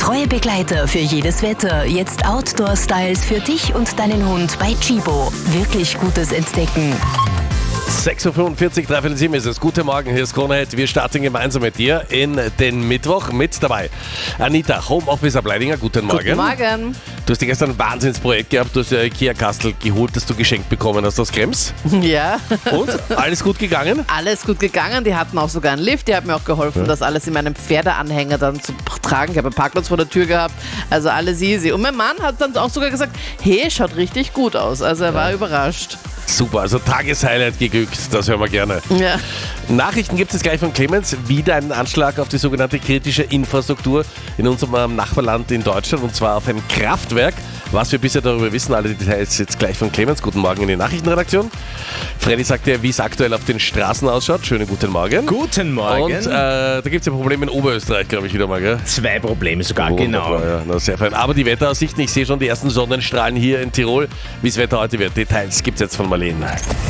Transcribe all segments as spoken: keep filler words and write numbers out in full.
treue Begleiter für jedes Wetter. Jetzt Outdoor-Styles für dich und deinen Hund bei Chibo. Wirklich gutes Entdecken. sechs Uhr fünfundvierzig, dreiviertel sieben ist es. Guten Morgen, hier ist Kronehit. Wir starten gemeinsam mit dir in den Mittwoch. Mit dabei Anita, Homeoffice-Ableidinger. Guten Morgen. Guten Morgen. Du hast dir gestern ein Wahnsinnsprojekt gehabt. Du hast ja IKEA-Kastel geholt, das du geschenkt bekommen hast aus Krems. Ja. Und? Alles gut gegangen? Alles gut gegangen. Die hatten auch sogar einen Lift. Die haben mir auch geholfen, ja. das alles in meinem Pferdeanhänger dann zu tragen. Ich habe einen Parkplatz vor der Tür gehabt. Also alles easy. Und mein Mann hat dann auch sogar gesagt, hey, schaut richtig gut aus. Also er war ja. überrascht. Super, also Tageshighlight geglückt, das hören wir gerne. Ja. Nachrichten gibt es gleich von Clemens, wieder einen Anschlag auf die sogenannte kritische Infrastruktur in unserem Nachbarland in Deutschland, und zwar auf ein Kraftwerk. Was wir bisher darüber wissen, alle Details jetzt gleich von Clemens. Guten Morgen in die Nachrichtenredaktion. Freddy sagt ja, wie es aktuell auf den Straßen ausschaut. Schönen guten Morgen. Guten Morgen. Und äh, da gibt es ja Probleme in Oberösterreich, glaube ich, wieder mal, gell? Zwei Probleme sogar, oh, genau. Ja, na, sehr fein. Aber die Wetteraussichten, ich sehe schon die ersten Sonnenstrahlen hier in Tirol. Wie das Wetter heute wird, Details gibt es jetzt von Marlene.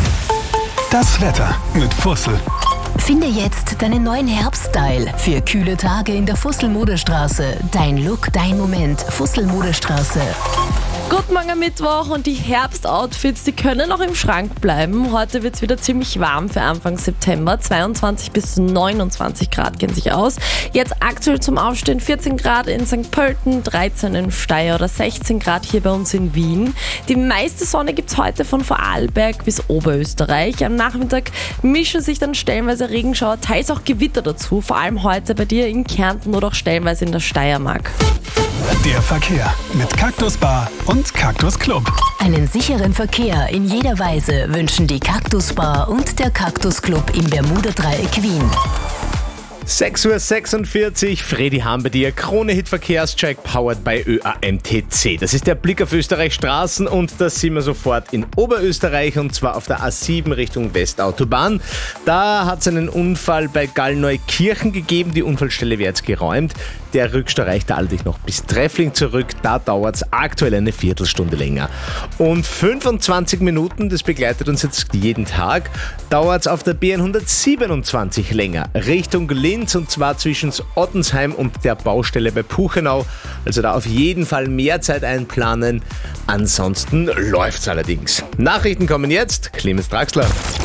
Das Wetter mit Fussel. Finde jetzt deinen neuen Herbststyle für kühle Tage in der Fussel-Modestraße. Dein Look, dein Moment. Fussel-Modestraße. Guten Morgen am Mittwoch, und die Herbstoutfits, die können noch im Schrank bleiben. Heute wird es wieder ziemlich warm für Anfang September. zweiundzwanzig bis neunundzwanzig Grad gehen sich aus. Jetzt aktuell zum Aufstehen vierzehn Grad in Sankt Pölten, dreizehn in Steyr oder sechzehn Grad hier bei uns in Wien. Die meiste Sonne gibt es heute von Vorarlberg bis Oberösterreich. Am Nachmittag mischen sich dann stellenweise Regenschauer, teils auch Gewitter dazu. Vor allem heute bei dir in Kärnten oder auch stellenweise in der Steiermark. Der Verkehr mit Cactus Bar und Cactus Club. Einen sicheren Verkehr in jeder Weise wünschen die Cactus Bar und der Cactus Club im Bermuda-Dreieck Wien. sechs Uhr sechsundvierzig, Freddy Hahn bei dir, Kronehit Verkehrscheck powered by Ö A M T C. Das ist der Blick auf Österreichs Straßen, und das sind wir sofort in Oberösterreich, und zwar auf der A sieben Richtung Westautobahn. Da hat es einen Unfall bei Gallneukirchen gegeben, die Unfallstelle wird jetzt geräumt. Der Rückstau reicht allerdings noch bis Treffling zurück, da dauert es aktuell eine Viertelstunde länger. Und fünfundzwanzig Minuten, das begleitet uns jetzt jeden Tag, dauert es auf der B hundertsiebenundzwanzig länger, Richtung Linz, und zwar zwischen Ottensheim und der Baustelle bei Puchenau. Also da auf jeden Fall mehr Zeit einplanen, ansonsten läuft's allerdings. Nachrichten kommen jetzt, Clemens Draxler.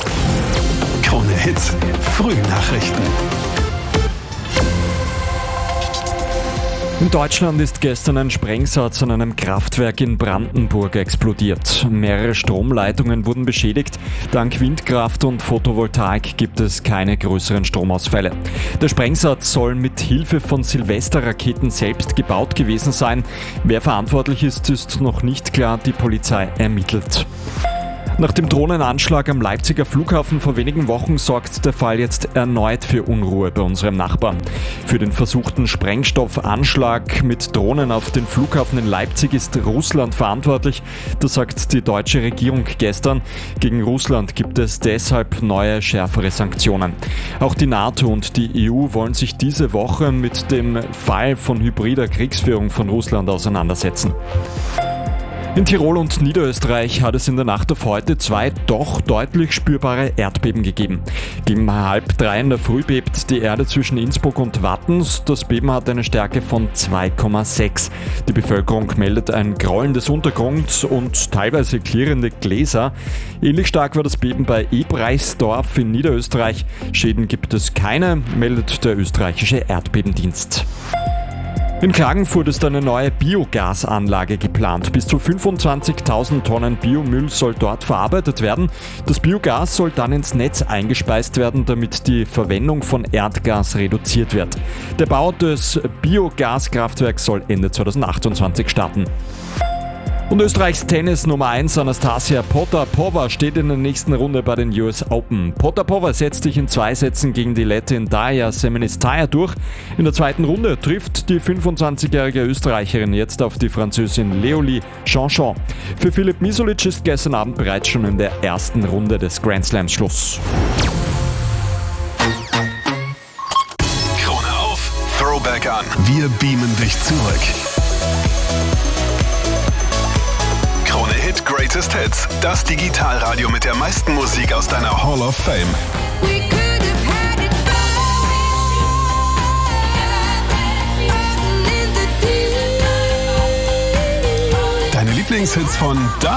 Kronehit Frühnachrichten. In Deutschland ist gestern ein Sprengsatz an einem Kraftwerk in Brandenburg explodiert. Mehrere Stromleitungen wurden beschädigt. Dank Windkraft und Photovoltaik gibt es keine größeren Stromausfälle. Der Sprengsatz soll mit Hilfe von Silvesterraketen selbst gebaut gewesen sein. Wer verantwortlich ist, ist noch nicht klar. Die Polizei ermittelt. Nach dem Drohnenanschlag am Leipziger Flughafen vor wenigen Wochen sorgt der Fall jetzt erneut für Unruhe bei unserem Nachbarn. Für den versuchten Sprengstoffanschlag mit Drohnen auf den Flughafen in Leipzig ist Russland verantwortlich. Das sagt die deutsche Regierung gestern. Gegen Russland gibt es deshalb neue, schärfere Sanktionen. Auch die NATO und die E U wollen sich diese Woche mit dem Fall von hybrider Kriegsführung von Russland auseinandersetzen. In Tirol und Niederösterreich hat es in der Nacht auf heute zwei doch deutlich spürbare Erdbeben gegeben. Gegen halb drei in der Früh bebt die Erde zwischen Innsbruck und Wattens. Das Beben hat eine Stärke von zwei Komma sechs. Die Bevölkerung meldet ein Grollen des Untergrunds und teilweise klirrende Gläser. Ähnlich stark war das Beben bei Ebreichtsdorf in Niederösterreich. Schäden gibt es keine, meldet der österreichische Erdbebendienst. In Klagenfurt ist eine neue Biogasanlage geplant. Bis zu fünfundzwanzigtausend Tonnen Biomüll soll dort verarbeitet werden. Das Biogas soll dann ins Netz eingespeist werden, damit die Verwendung von Erdgas reduziert wird. Der Bau des Biogaskraftwerks soll Ende zweitausendachtundzwanzig starten. Und Österreichs Tennis Nummer eins Anastasia Potapova steht in der nächsten Runde bei den U S Open. Potapova setzt sich in zwei Sätzen gegen die Lettin Daria Semenistaya durch. In der zweiten Runde trifft die fünfundzwanzigjährige Österreicherin jetzt auf die Französin Leolie Jeanchon. Für Filip Misolic ist gestern Abend bereits schon in der ersten Runde des Grand Slams Schluss. Krone auf, Throwback an. Wir beamen dich zurück. Kronehit Greatest Hits, das Digitalradio mit der meisten Musik aus deiner Hall of Fame. Lieblingshits von Da